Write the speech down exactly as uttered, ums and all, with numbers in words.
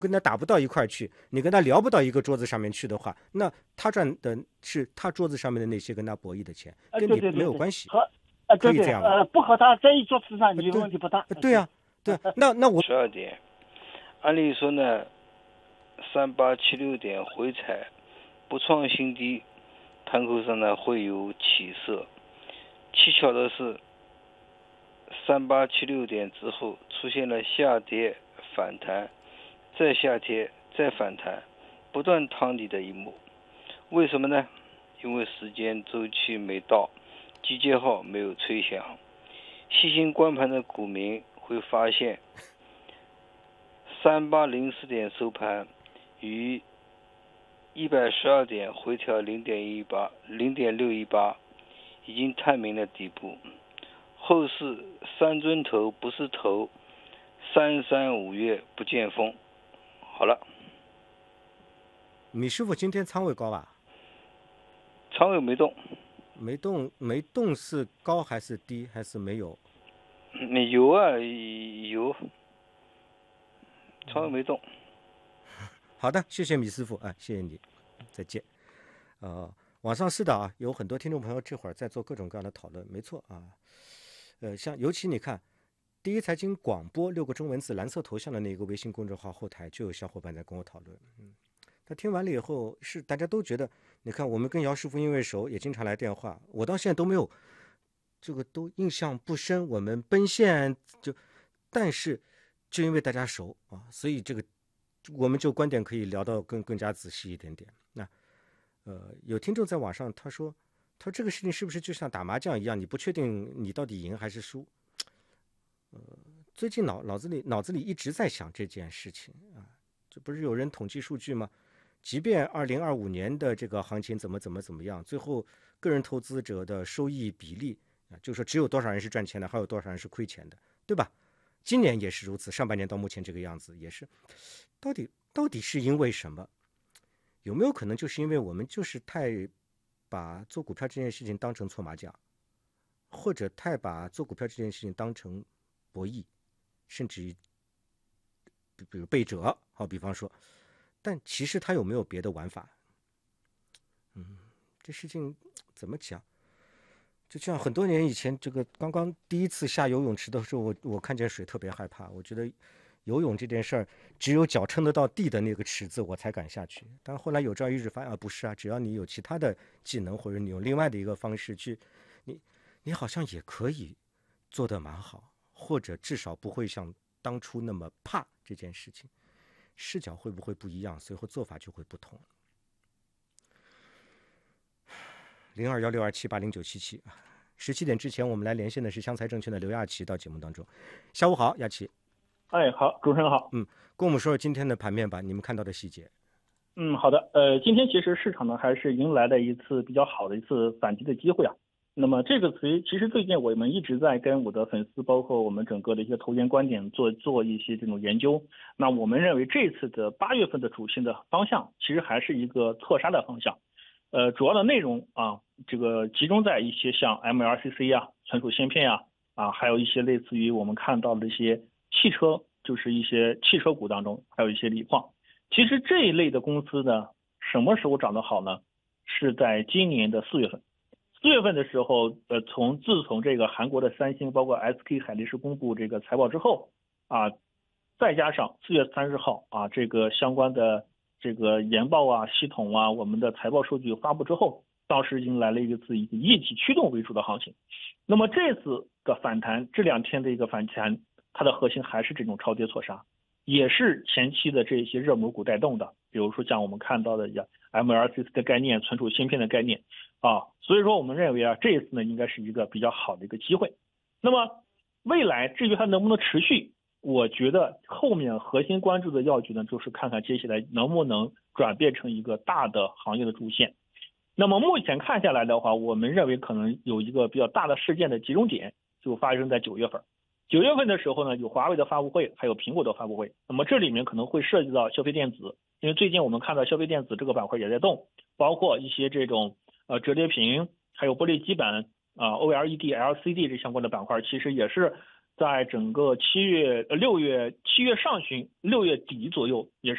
跟他打不到一块去，你跟他聊不到一个桌子上面去的话，那他赚的是他桌子上面的那些跟他博弈的钱， 呃， 跟你对对对对， 没有关系， 和呃对对可以这样吗？ 呃不和他在一桌子上，你呃对， 问题不大。 呃对啊，对啊，那那我十二点，按理说呢，三八七六点回踩不创新低，盘口上呢会有起色。蹊跷的是，三八七六点之后出现了下跌反弹，再下跌再反弹，不断趟底的一幕。为什么呢？因为时间周期没到，集结号没有吹响。细心观盘的股民会发现，三八零四点收盘，于一百十二点回调零点一八、零点六一八，已经探明了底部。后市三尊头不是头，三山五岳不见峰。好了， 米师傅今天仓位高吧？ 仓位没动， 没动，没动是高还是低还是没有？ 嗯有啊有，仓位没动。 好的，谢谢米师傅，哎，谢谢你，再见。呃，网上是的啊，有很多听众朋友这会儿在做各种各样的讨论，没错啊。呃，像尤其你看，第一财经广播六个中文字蓝色头像的那个微信公众号后台就有小伙伴在跟我讨论，嗯，他听完了以后是大家都觉得，你看我们跟姚师傅因为熟，也经常来电话，我到现在都没有这个都印象不深，我们奔现就，但是就因为大家熟啊，所以这个我们就观点可以聊到更更加仔细一点点。那呃，有听众在网上他说。他说这个事情是不是就像打麻将一样，你不确定你到底赢还是输？呃，最近脑脑子里脑子里一直在想这件事情啊，这不是有人统计数据吗？即便二零二五年的这个行情怎么怎么怎么样，最后个人投资者的收益比例啊，就说只有多少人是赚钱的，还有多少人是亏钱的，对吧？今年也是如此，上半年到目前这个样子也是，到底到底是因为什么？有没有可能就是因为我们就是太把做股票这件事情当成搓麻将，或者太把做股票这件事情当成博弈，甚至于比如背折，好比方说，但其实它有没有别的玩法？嗯，这事情怎么讲？就像很多年以前，这个刚刚第一次下游泳池的时候，我我看见水特别害怕，我觉得游泳这件事儿，只有脚撑得到地的那个池子，我才敢下去。但后来有朝一日发现啊，不是啊，只要你有其他的技能，或者你用另外的一个方式去，你你好像也可以做得蛮好，或者至少不会像当初那么怕这件事情。视角会不会不一样，随后做法就会不同。零二幺六二七八零九七七，十七点之前我们来连线的是湘财证券的刘亚琪到节目当中。下午好，亚琪。 哎，好，主持人好。 嗯，跟我们说说今天的盘面吧，你们看到的细节。 嗯，好的。呃，今天其实市场呢还是迎来了一次比较好的一次反击的机会啊。那么这个词其实最近我们一直在跟我的粉丝，包括我们整个的一些投研观点做做一些这种研究。那我们认为这次的八月份的主线的方向，其实还是一个错杀的方向。呃，主要的内容啊，这个集中在一些像 M L C C 啊、存储芯片呀、啊，啊，还有一些类似于我们看到的一些汽车，就是一些汽车股当中，还有一些锂矿。其实这一类的公司呢，什么时候涨得好呢？是在今年的四月份。四月份的时候，呃，从自从这个韩国的三星，包括 S K 海力士公布这个财报之后，啊，再加上四月三十号啊，这个相关的这个研报啊、系统啊，我们的财报数据发布之后，当时迎来了一次以业绩驱动为主的行情。那么这次的反弹，这两天的一个反弹，它的核心还是这种超跌错杀，也是前期的这些热门股带动的，比如说像我们看到的 M L C C 的概念、存储芯片的概念啊，所以说我们认为啊，这一次呢应该是一个比较好的一个机会。那么未来至于它能不能持续，我觉得后面核心关注的要诀呢，就是看看接下来能不能转变成一个大的行业的主线。那么目前看下来的话，我们认为可能有一个比较大的事件的集中点，就发生在九月份。九月份的时候呢，有华为的发布会，还有苹果的发布会。那么这里面可能会涉及到消费电子，因为最近我们看到消费电子这个板块也在动，包括一些这种呃折叠屏，还有玻璃基板啊、O L E D、L C D 这相关的板块，其实也是在整个七月、呃六月、七月上旬、六月底左右，也是。